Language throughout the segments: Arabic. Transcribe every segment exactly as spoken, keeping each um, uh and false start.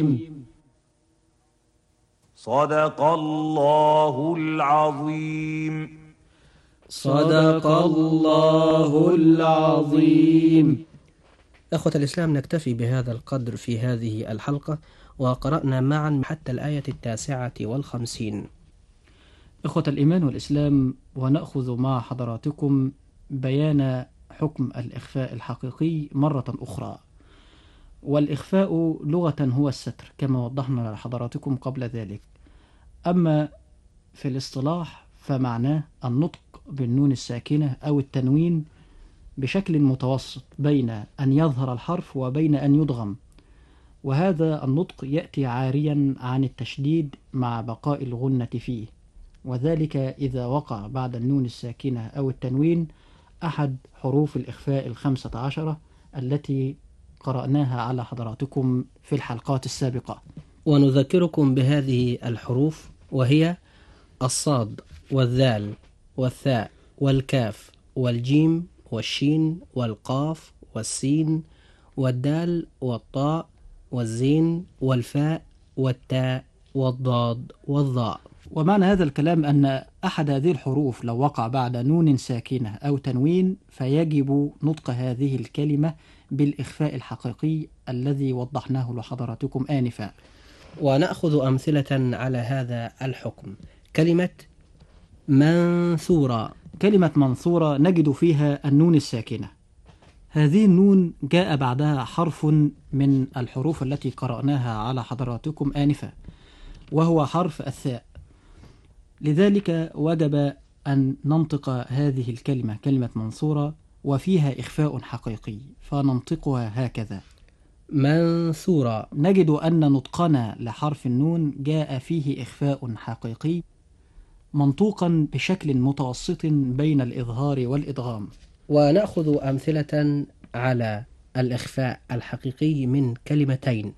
صدق الله العظيم. صدق الله العظيم. أخوة الإسلام، نكتفي بهذا القدر في هذه الحلقة، وقرأنا معا حتى الآية التاسعة والخمسين. إخوة الإيمان والإسلام، ونأخذ مع حضراتكم بيان حكم الإخفاء الحقيقي مرة أخرى. والإخفاء لغة هو الستر كما وضحنا لحضراتكم قبل ذلك، أما في الاصطلاح فمعناه النطق بالنون الساكنة أو التنوين بشكل متوسط بين أن يظهر الحرف وبين أن يدغم، وهذا النطق يأتي عاريا عن التشديد مع بقاء الغنة فيه، وذلك إذا وقع بعد النون الساكنة أو التنوين أحد حروف الإخفاء الخمسة عشرة التي قرأناها على حضراتكم في الحلقات السابقة. ونذكركم بهذه الحروف، وهي الصاد والذال والثاء والكاف والجيم والشين والقاف والسين والدال والطاء والزين والفاء والتاء والضاد والظاء. ومعنى هذا الكلام أن أحد هذه الحروف لو وقع بعد نون ساكنة أو تنوين فيجب نطق هذه الكلمة بالإخفاء الحقيقي الذي وضحناه لحضراتكم آنفا. ونأخذ أمثلة على هذا الحكم. كلمة منثورة. كلمة منثورة نجد فيها النون الساكنة، هذه النون جاء بعدها حرف من الحروف التي قرأناها على حضراتكم آنفا، وهو حرف الثاء، لذلك وجب أن ننطق هذه الكلمة كلمة منصورة وفيها إخفاء حقيقي، فننطقها هكذا منثورة. نجد أن نطقنا لحرف النون جاء فيه إخفاء حقيقي منطوقا بشكل متوسط بين الإظهار والإدغام. ونأخذ أمثلة على الإخفاء الحقيقي من كلمتين.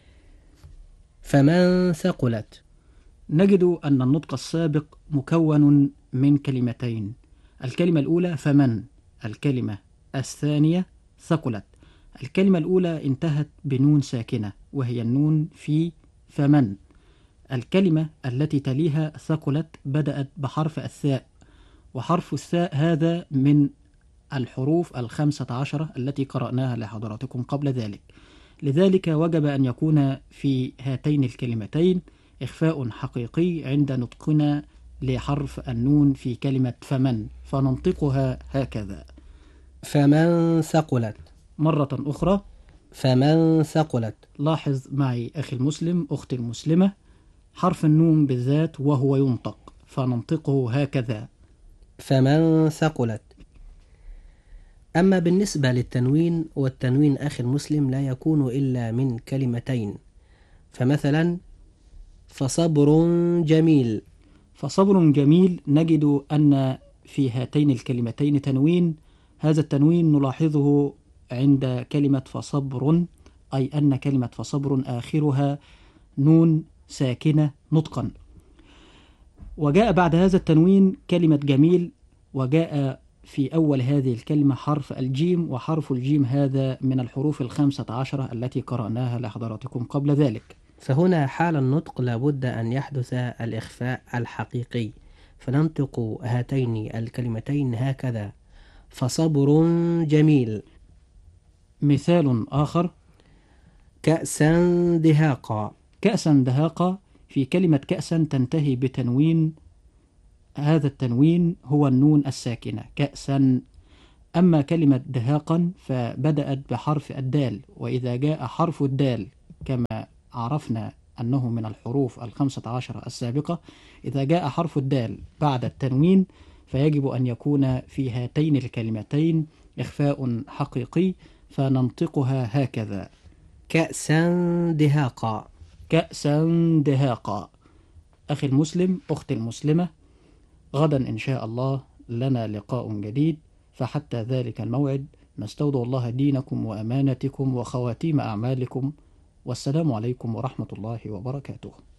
فمن ثقلت. نجد أن النطق السابق مكون من كلمتين، الكلمة الأولى فمن، الكلمة الثانية ثقلت. الكلمة الأولى انتهت بنون ساكنة وهي النون في فمن، الكلمة التي تليها ثقلت بدأت بحرف الثاء، وحرف الثاء هذا من الحروف الخمسة عشرة التي قرأناها لحضراتكم قبل ذلك، لذلك وجب أن يكون في هاتين الكلمتين إخفاء حقيقي عند نطقنا لحرف النون في كلمة فمن، فننطقها هكذا فمن ثقلت. مرة أخرى فمن ثقلت. لاحظ معي أخي المسلم أختي المسلمة حرف النون بالذات وهو ينطق، فننطقه هكذا فمن ثقلت. أما بالنسبة للتنوين، والتنوين أخي المسلم لا يكون إلا من كلمتين، فمثلا فصبر جميل. فصبر جميل نجد أن في هاتين الكلمتين تنوين، هذا التنوين نلاحظه عند كلمة فصبر، أي أن كلمة فصبر آخرها نون ساكنة نطقا. وجاء بعد هذا التنوين كلمة جميل، وجاء في أول هذه الكلمة حرف الجيم، وحرف الجيم هذا من الحروف الخمسة عشرة التي قرأناها لحضراتكم قبل ذلك. فهنا حال النطق لابد أن يحدث الإخفاء الحقيقي، فننطق هاتين الكلمتين هكذا فصبر جميل. مثال آخر كأسا دهاقا. كأسا دهاقا، في كلمة كأسا تنتهي بتنوين، هذا التنوين هو النون الساكنة كأسا. أما كلمة دهاقا فبدأت بحرف الدال، وإذا جاء حرف الدال كما عرفنا أنه من الحروف الخمسة عشر السابقة، إذا جاء حرف الدال بعد التنوين فيجب أن يكون في هاتين الكلمتين إخفاء حقيقي، فننطقها هكذا كأسا دهاقا. كأسا دهاقا. أخي المسلم أختي المسلمة، غدا إن شاء الله لنا لقاء جديد، فحتى ذلك الموعد نستودع الله دينكم وأمانتكم وخواتيم أعمالكم، والسلام عليكم ورحمة الله وبركاته.